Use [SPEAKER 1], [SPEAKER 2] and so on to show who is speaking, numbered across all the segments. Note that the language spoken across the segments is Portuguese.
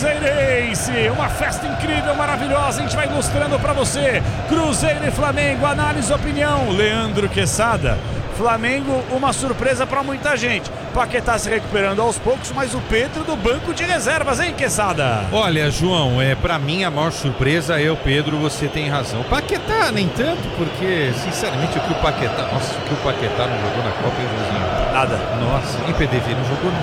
[SPEAKER 1] cruzeirense, uma festa incrível, maravilhosa, a gente vai ilustrando para você. Cruzeiro e Flamengo, análise e opinião, Leandro Quesada. Flamengo, uma surpresa para muita gente. Paquetá se recuperando aos poucos, mas o Pedro do banco de reservas, hein, Quesada?
[SPEAKER 2] Olha, João, pra mim a maior surpresa é o Pedro, você tem razão. Paquetá nem tanto, porque, sinceramente, o que o Paquetá não jogou na Copa, hein, Joãozinho?
[SPEAKER 1] Nada.
[SPEAKER 2] Nossa, em PDV não jogou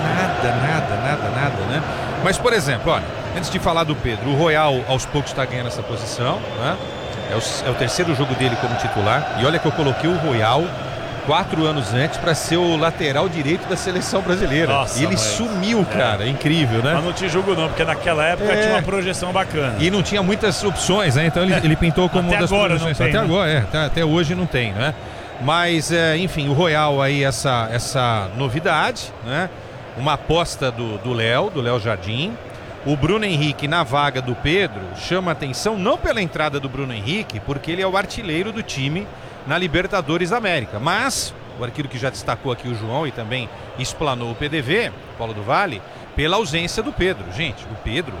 [SPEAKER 2] nada, né? Mas, por exemplo, olha, antes de falar do Pedro, o Royal aos poucos está ganhando essa posição, né? É o terceiro jogo dele como titular. E olha que eu coloquei o Royal 4 anos antes para ser o lateral direito da seleção brasileira.
[SPEAKER 1] Nossa,
[SPEAKER 2] e ele sumiu, cara. É incrível, né?
[SPEAKER 1] Mas não te julgo não, porque naquela época tinha uma projeção bacana.
[SPEAKER 2] E não tinha muitas opções, né? Então ele pintou como uma das projeções.
[SPEAKER 1] Até agora,
[SPEAKER 2] até hoje não tem, né? Mas, enfim, o Royal aí, essa novidade, né? Uma aposta do Léo Jardim. O Bruno Henrique na vaga do Pedro chama atenção não pela entrada do Bruno Henrique, porque ele é o artilheiro do time na Libertadores da América, mas aquilo que já destacou aqui o João e também explanou o PDV, Paulo do Vale, pela ausência do Pedro. Gente, o Pedro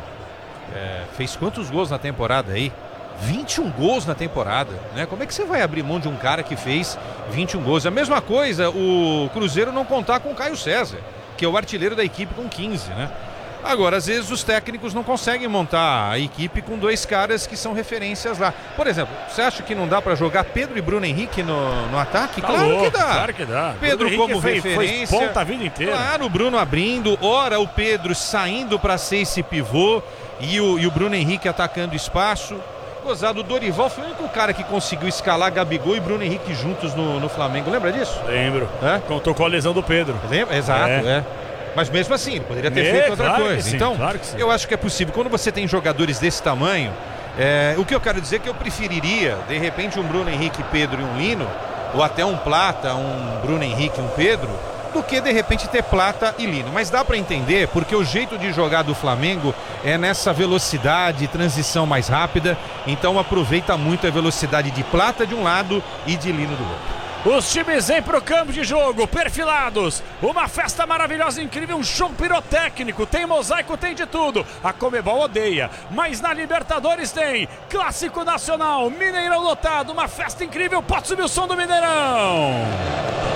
[SPEAKER 2] fez quantos gols na temporada aí? 21 gols na temporada, né? Como é que você vai abrir mão de um cara que fez 21 gols? A mesma coisa o Cruzeiro não contar com o Caio César, que é o artilheiro da equipe com 15, né? Agora, às vezes os técnicos não conseguem montar a equipe com 2 caras que são referências lá. Por exemplo, você acha que não dá para jogar Pedro e Bruno Henrique no ataque?
[SPEAKER 1] Claro que dá.
[SPEAKER 2] Pedro como referência.
[SPEAKER 1] Foi ponta a vida inteira.
[SPEAKER 2] Claro, o Bruno abrindo, ora o Pedro saindo para ser esse pivô e o Bruno Henrique atacando espaço. Gozado, o Dorival foi o único cara que conseguiu escalar Gabigol e Bruno Henrique juntos no Flamengo. Lembra disso?
[SPEAKER 1] Lembro. Contou com a lesão do Pedro.
[SPEAKER 2] Lembra? Exato, Mas mesmo assim, ele poderia ter feito outra coisa.
[SPEAKER 1] Sim,
[SPEAKER 2] então,
[SPEAKER 1] claro
[SPEAKER 2] eu acho que é possível. Quando você tem jogadores desse tamanho, o que eu quero dizer é que eu preferiria, de repente, um Bruno Henrique, Pedro e um Lino, ou até um Plata, um Bruno Henrique e um Pedro, do que, de repente, ter Plata e Lino. Mas dá para entender, porque o jeito de jogar do Flamengo é nessa velocidade, transição mais rápida, então aproveita muito a velocidade de Plata de um lado e de Lino do outro.
[SPEAKER 1] Os times vêm pro campo de jogo, perfilados, uma festa maravilhosa, incrível, um show pirotécnico, tem mosaico, tem de tudo. A Conmebol odeia, mas na Libertadores tem Clássico Nacional, Mineirão lotado, uma festa incrível, pode subir o som do Mineirão.